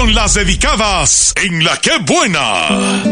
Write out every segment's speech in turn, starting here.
con las dedicadas en La Qué Buena.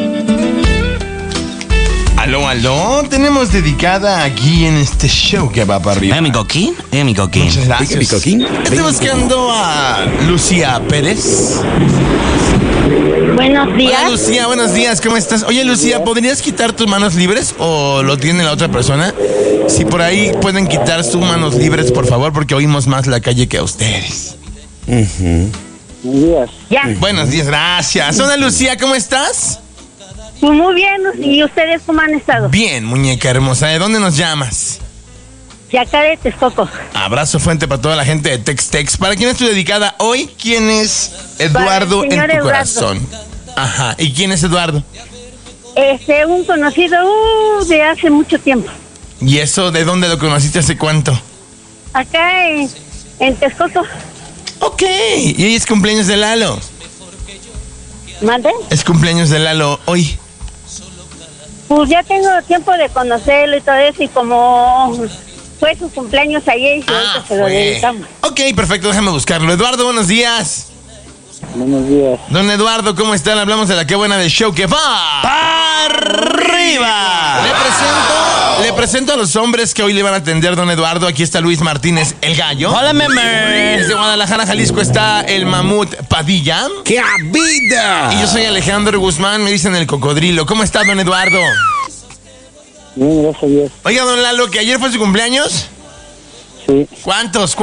Aló, tenemos dedicada aquí en este show que va para arriba. Mi coquín? Mi coquín. Muchas gracias. Mi coquín. Estoy buscando a Lucía Pérez. Buenos días. Hola Lucía, buenos días, ¿cómo estás? Oye Lucía, ¿podrías quitar tus manos libres o lo tiene la otra persona? Si por ahí pueden quitar sus manos libres, por favor, porque oímos más la calle que a ustedes. Buenos días. Ya. Buenos días, gracias. Hola Lucía, ¿cómo estás? Pues muy bien. ¿Y ustedes cómo han estado? Bien, muñeca hermosa. ¿De dónde nos llamas? De acá de Texcoco. Abrazo fuerte para toda la gente de Tex-Tex. ¿Para quién es tu dedicada hoy? ¿Quién es Eduardo en tu Eduardo. corazón? Ajá. ¿Y quién es Eduardo? Un conocido de hace mucho tiempo. ¿Y eso de dónde lo conociste? ¿Hace cuánto? Acá en Texcoco. Ok. Y hoy es cumpleaños de Lalo. ¿Mande? Es cumpleaños de Lalo hoy. Pues ya tengo tiempo de conocerlo y todo eso. Y como fue su cumpleaños ayer, y ahorita se lo dedicamos. Ok, perfecto. Déjame buscarlo. Eduardo, buenos días. Buenos días. Don Eduardo, ¿cómo están? Hablamos de La Qué Buena del show que va ¡para arriba! Le presento a los hombres que hoy le van a atender, don Eduardo. Aquí está Luis Martínez, el gallo. Hola, meme. Desde Guadalajara, Jalisco, está el mamut Padilla. ¡Qué vida! Y yo soy Alejandro Guzmán, me dicen el cocodrilo. ¿Cómo está, don Eduardo? Bien, gracias a Dios. Oiga, don Lalo, ¿que ayer fue su cumpleaños? Sí, ¿Cuántos?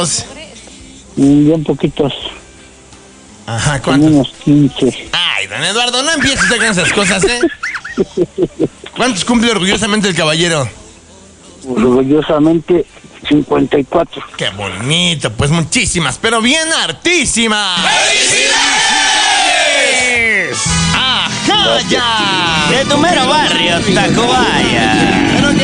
bien poquitos. Ajá, Como ¿cuántos? unos 15. Ay, don Eduardo, no empieces usted con esas cosas, ¿eh? ¿Cuántos cumple orgullosamente el caballero? Orgullosamente 54. Qué bonito, pues muchísimas, pero bien hartísimas. ¡Felicidades! ¡Ajá, ya! De tu mero barrio, Tacubaya.